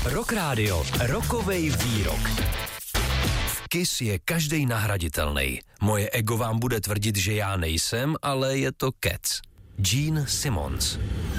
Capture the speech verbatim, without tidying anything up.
Rock Radio, rokovej výrok. Kiss je každej nahraditelný. Moje ego vám bude tvrdit, že já nejsem, ale je to kec. Gene Simmons.